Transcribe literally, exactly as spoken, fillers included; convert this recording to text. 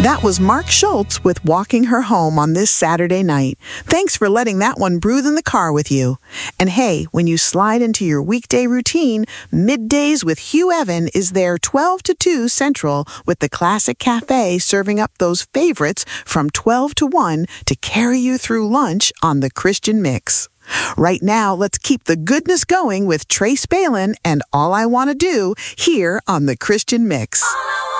That was Mark Schultz with Walking Her Home on this Saturday night. Thanks for letting that one breathe in the car with you. And hey, when you slide into your weekday routine, Middays with Hugh Evan is there twelve to two Central with the Classic Cafe serving up those favorites from twelve to one to carry you through lunch on the Christian Mix. Right now, let's keep the goodness going with Trace Balin and All I Want to Do here on the Christian Mix.